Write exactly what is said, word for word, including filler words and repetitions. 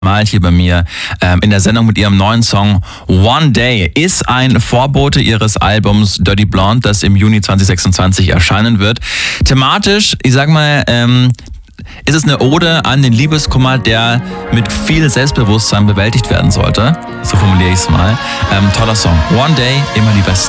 Mal hier bei mir ähm, in der Sendung mit ihrem neuen Song One Day. Ist ein Vorbote ihres Albums Dirty Blonde, das im Juni zwanzig sechsundzwanzig erscheinen wird. Thematisch, ich sag mal, ähm, ist es eine Ode an den Liebeskummer, der mit viel Selbstbewusstsein bewältigt werden sollte. So formuliere ich es mal. Ähm, toller Song. One Day, immer die besten.